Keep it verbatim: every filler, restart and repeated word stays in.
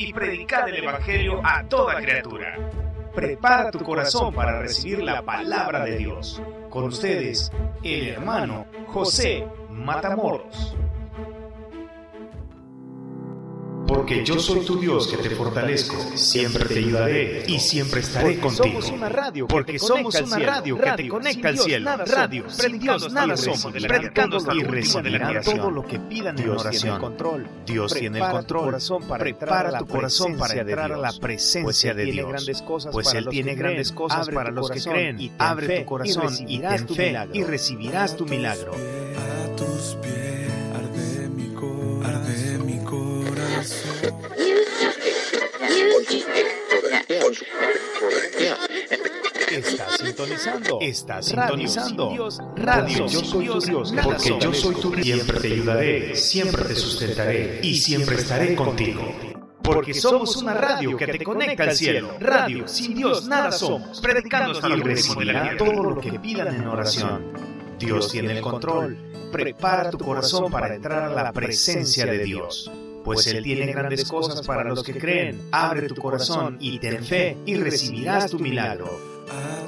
y predicad el Evangelio a toda criatura. Prepara tu corazón para recibir la palabra de Dios. Con ustedes, el hermano José Matamoros. Porque yo soy tu Dios que te fortalezco, siempre te ayudaré y siempre estaré contigo. Porque somos una radio que te conecta al cielo. Radio, predicando nada somos, predicando y recibirán todo lo que pidan en oración. Dios tiene el control. Prepara tu corazón para entrar a la presencia de Dios. Pues Él tiene grandes cosas para los que creen. Abre tu corazón y ten fe y recibirás tu milagro. A tus pies arde mi corazón, arde mi corazón. Estás sintonizando, estás sintonizando Radio, yo soy tu Dios, porque yo soy tu Dios. Siempre te ayudaré, siempre te sustentaré y siempre estaré contigo. Porque somos una radio que te conecta al cielo. Radio, sin Dios nada somos, predicando y recibirán todo lo que pidan en oración. Dios tiene el control. Prepara tu corazón para entrar a la presencia de Dios. Pues Él tiene grandes cosas para los que creen. Abre tu corazón y ten fe y recibirás tu milagro.